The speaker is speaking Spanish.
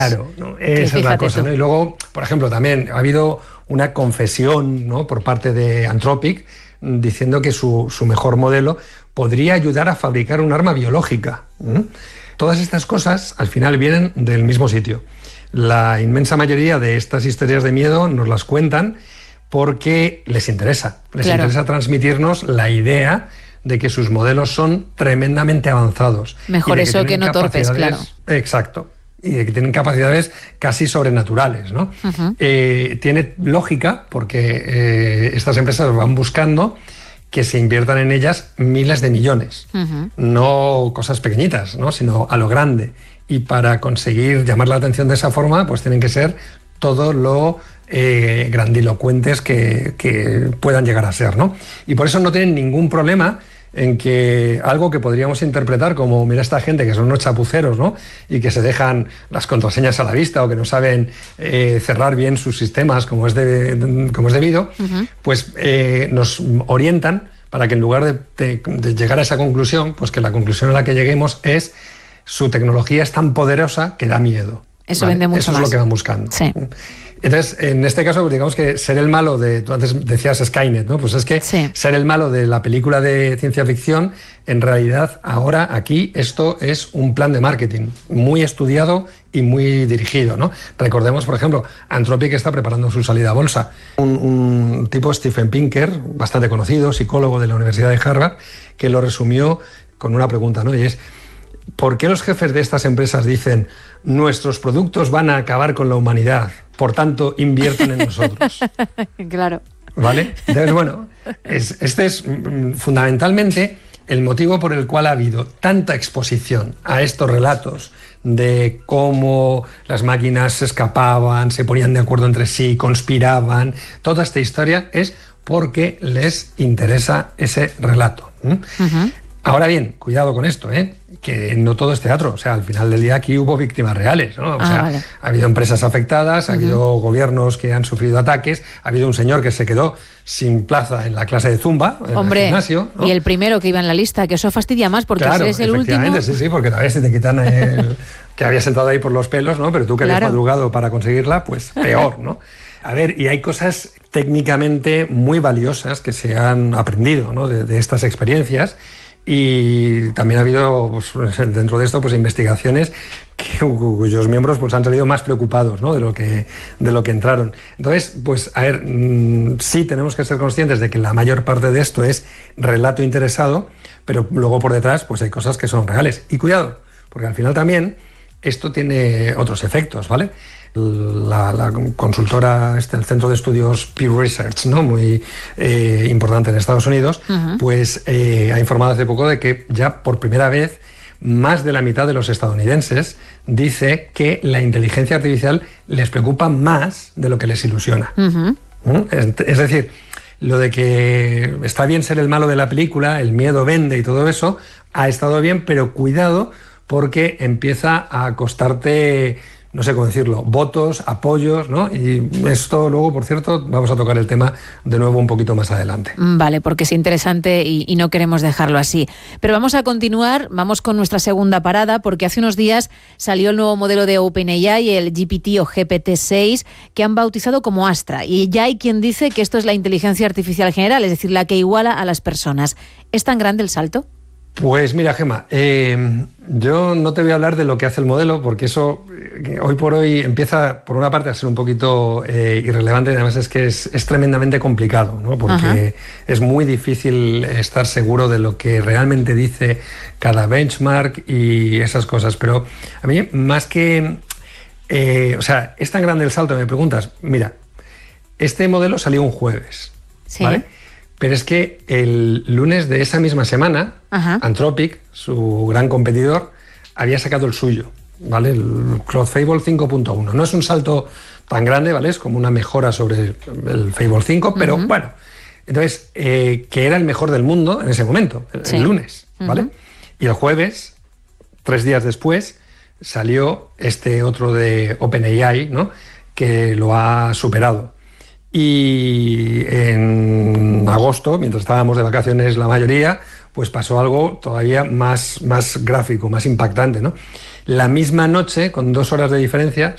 Claro, ¿no? Esa es la cosa, ¿no? Y luego, por ejemplo, también ha habido una confesión, ¿no?, por parte de Anthropic diciendo que su mejor modelo podría ayudar a fabricar un arma biológica. Todas estas cosas al final vienen del mismo sitio. La inmensa mayoría de estas historias de miedo nos las cuentan porque les interesa. Les interesa transmitirnos la idea de que sus modelos son tremendamente avanzados. Mejor eso que no torpes, claro. Exacto. Y de que tienen capacidades casi sobrenaturales, ¿no? Tiene lógica porque estas empresas van buscando que se inviertan en ellas miles de millones, no cosas pequeñitas, ¿no?, sino a lo grande. Y para conseguir llamar la atención de esa forma, pues tienen que ser todo lo grandilocuentes que puedan llegar a ser, ¿no? Y por eso no tienen ningún problema en que algo que podríamos interpretar como, mira, esta gente que son unos chapuceros, ¿no?, y que se dejan las contraseñas a la vista o que no saben cerrar bien sus sistemas como es debido, pues nos orientan para que en lugar de llegar a esa conclusión, pues que la conclusión a la que lleguemos es: su tecnología es tan poderosa que da miedo. Eso vende mucho Eso más. es lo que van buscando. Sí. Entonces, en este caso, digamos que ser el malo de... Tú antes decías Skynet, ¿no? Pues es que ser el malo de la película de ciencia ficción, en realidad, ahora, aquí, esto es un plan de marketing muy estudiado y muy dirigido, ¿no? Recordemos, por ejemplo, Anthropic está preparando su salida a bolsa. Un tipo, Steven Pinker, bastante conocido, psicólogo de la Universidad de Harvard, que lo resumió con una pregunta, ¿no? Y es: ¿por qué los jefes de estas empresas dicen nuestros productos van a acabar con la humanidad, por tanto invierten en nosotros? Claro. ¿Vale? Entonces, bueno, este es fundamentalmente el motivo por el cual ha habido tanta exposición a estos relatos de cómo las máquinas se escapaban, se ponían de acuerdo entre sí, conspiraban. Toda esta historia es porque les interesa ese relato. Ahora bien, cuidado con esto, que no todo es teatro. O sea, al final del día aquí hubo víctimas reales, ¿no? O sea, vale. Ha habido empresas afectadas, ha habido gobiernos que han sufrido ataques, ha habido un señor que se quedó sin plaza en la clase de Zumba, en el gimnasio, ¿no? Y el primero que iba en la lista, que eso fastidia más porque claro, es el último. Sí, porque todavía se te quitan el que había sentado ahí por los pelos, ¿no? Pero tú que habías madrugado para conseguirla, pues peor, ¿no? A ver, y hay cosas técnicamente muy valiosas que se han aprendido, ¿no?, de estas experiencias. Y también ha habido, pues, dentro de esto, pues, investigaciones cuyos miembros, pues, han salido más preocupados, ¿no?, de lo que entraron. Entonces, pues, a ver, sí tenemos que ser conscientes de que la mayor parte de esto es relato interesado, pero luego por detrás, pues, hay cosas que son reales. Y cuidado, porque al final también esto tiene otros efectos, ¿vale? La consultora, el Centro de Estudios Pew Research, ¿no?, muy importante en Estados Unidos, pues ha informado hace poco de que ya por primera vez más de la mitad de los estadounidenses dice que la inteligencia artificial les preocupa más de lo que les ilusiona. Es decir, lo de que está bien ser el malo de la película, el miedo vende y todo eso, ha estado bien, pero cuidado, porque empieza a costarte, no sé cómo decirlo, votos, apoyos, ¿no? Y esto luego, por cierto, vamos a tocar el tema de nuevo un poquito más adelante. Vale, porque es interesante y no queremos dejarlo así. Pero vamos a continuar, vamos con nuestra segunda parada, porque hace unos días salió el nuevo modelo de OpenAI, el GPT o GPT-6, que han bautizado como Astra. Y ya hay quien dice que esto es la inteligencia artificial general, es decir, la que iguala a las personas. ¿Es tan grande el salto? Pues mira, Gemma, yo no te voy a hablar de lo que hace el modelo, porque eso hoy por hoy empieza, por una parte, a ser un poquito irrelevante, y además es que es tremendamente complicado, ¿no? Porque es muy difícil estar seguro de lo que realmente dice cada benchmark y esas cosas. Pero a mí, más que... o sea, es tan grande el salto, me preguntas. Mira, este modelo salió un jueves, ¿vale? Pero es que el lunes de esa misma semana, Anthropic, su gran competidor, había sacado el suyo, ¿vale? El Claude Fable 5.1. No es un salto tan grande, ¿vale? Es como una mejora sobre el Fable 5, pero bueno. Entonces, que era el mejor del mundo en ese momento, el lunes, ¿vale? Y el jueves, 3 días después, salió este otro de OpenAI, ¿no?, que lo ha superado. Y en agosto, mientras estábamos de vacaciones la mayoría, pues pasó algo todavía más gráfico, más impactante, ¿no? La misma noche, con 2 horas de diferencia,